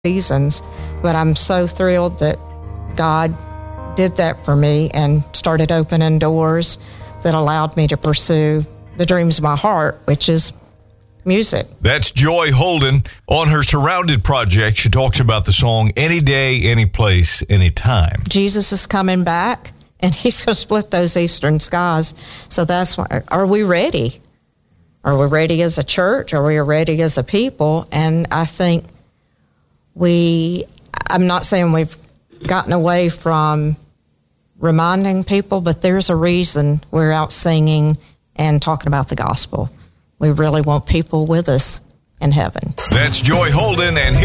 reasons, but I'm so thrilled that God did that for me and started opening doors that allowed me to pursue the dreams of my heart, which is music. That's Joy Holden. On her Surrounded project, she talks about the song Any Day, Any Place, Anytime. Jesus is coming back, and he's going to split those eastern skies. So that's why, are we ready? Are we ready as a church? Are we ready as a people? And I think I'm not saying we've gotten away from reminding people, but there's a reason we're out singing and talking about the gospel. We really want people with us in heaven. That's Joy Holden, and